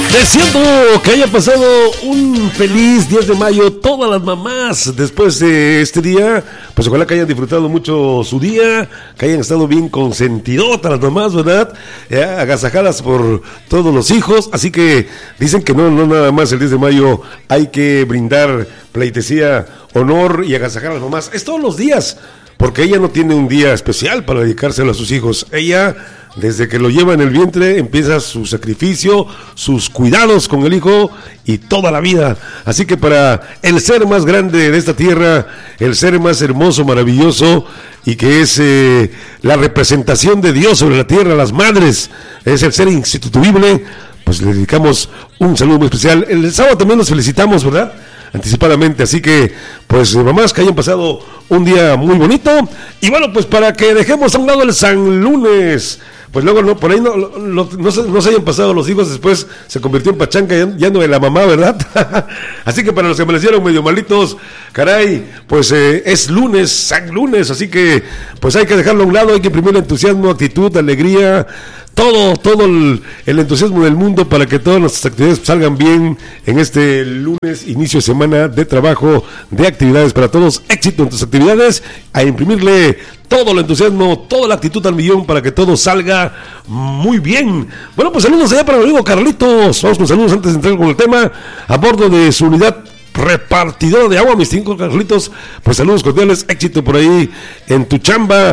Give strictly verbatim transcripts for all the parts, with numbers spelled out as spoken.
Deseando que haya pasado un feliz diez de mayo todas las mamás después de este día. Pues ojalá que hayan disfrutado mucho su día, que hayan estado bien consentidotas las mamás, ¿verdad? Eh, agasajadas por todos los hijos. Así que dicen que no, no nada más el diez de mayo hay que brindar pleitesía, honor y agasajar a las mamás. Es todos los días, porque ella no tiene un día especial para dedicárselo a sus hijos. Ella, desde que lo lleva en el vientre, empieza su sacrificio, sus cuidados con el hijo y toda la vida. Así que para el ser más grande de esta tierra, el ser más hermoso, maravilloso, y que es eh, la representación de Dios sobre la tierra, las madres, es el ser insustituible, pues le dedicamos un saludo muy especial. El sábado también nos felicitamos, ¿verdad?, anticipadamente, así que pues mamás, que hayan pasado un día muy bonito. Y bueno, pues para que dejemos a un lado el San Lunes, pues luego no, por ahí no, no, no, se, no se hayan pasado los hijos, después se convirtió en pachanga, ya, ya no de la mamá, ¿verdad? Así que para los que amanecieron medio malitos, caray, pues eh, es lunes, San Lunes, así que pues hay que dejarlo a un lado, hay que imprimir entusiasmo, actitud, alegría, todo, todo el, el entusiasmo del mundo para que todas nuestras actividades salgan bien en este lunes, inicio de semana de trabajo, de actividades para todos. Éxito en tus actividades, a imprimirle todo el entusiasmo, toda la actitud al millón para que todo salga muy bien. Bueno, pues saludos allá para mi amigo Carlitos. Vamos con saludos antes de entrar con el tema. A bordo de su unidad repartidora de agua, mis cinco Carlitos, pues saludos cordiales, éxito por ahí en tu chamba.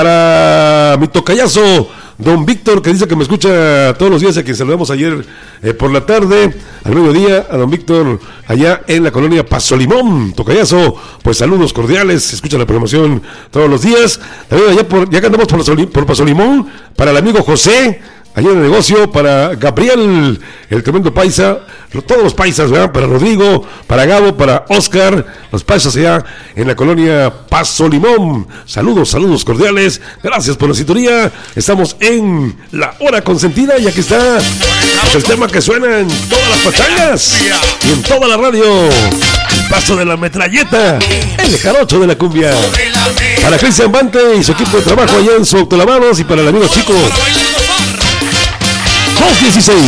Para mi tocayazo don Víctor, que dice que me escucha todos los días, a quien saludamos ayer eh, por la tarde, al mediodía, a don Víctor, allá en la colonia Paso Limón, tocayazo, pues saludos cordiales, escucha la programación todos los días. También allá por, ya que andamos por, por Paso Limón, para el amigo José, allá en el negocio, para Gabriel, el tremendo paisa, todos los paisas, ¿verdad? Para Rodrigo, para Gabo, para Oscar, los paisas allá en la colonia Paso Limón. Saludos, saludos cordiales, gracias por la sintonía. Estamos en la hora consentida y aquí está pues, el tema que suena en todas las pachangas y en toda la radio. El paso de la metralleta, el jarocho de la cumbia. Para Cristian Bante y su equipo de trabajo allá en su autolavados, y para el amigo Chico dos dieciséis.